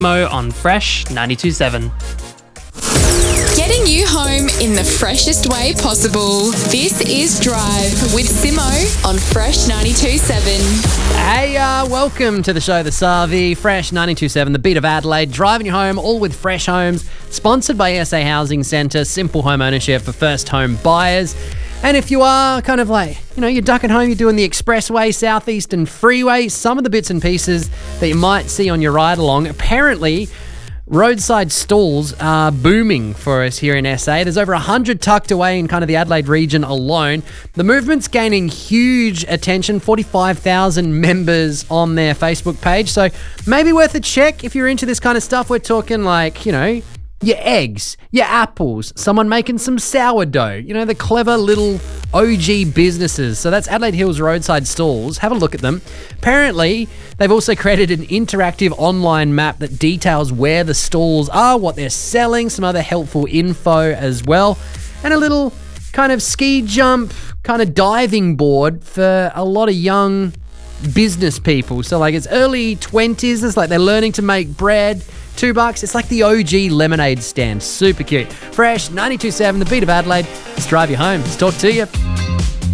Mo on Fresh 92.7. Getting you home in the freshest way possible. This is Drive with Simo on Fresh 92.7. Hey, welcome to the show, The Savi, Fresh 92.7, the beat of Adelaide, driving you home, all with fresh homes, sponsored by SA Housing Centre, simple home ownership for first home buyers. And if you are kind of like, you're ducking home, you're doing the expressway, southeastern freeway, some of the bits and pieces that you might see on your ride along, apparently roadside stalls are booming for us here in SA. There's over 100 tucked away in kind of the Adelaide region alone. The movement's gaining huge attention, 45,000 members on their Facebook page. So maybe worth a check if you're into this kind of stuff. We're talking like, your eggs, your apples, someone making some sourdough, the clever little OG businesses. So that's Adelaide Hills roadside stalls. Have a look at them. Apparently, they've also created an interactive online map that details where the stalls are, what they're selling, some other helpful info as well, and a little kind of ski jump, kind of diving board for a lot of young business people. So like it's early 20s, it's like they're learning to make bread. $2. It's like the OG lemonade stand. Super cute. Fresh 92.7, the beat of Adelaide. Let's drive you home. Let's talk to you.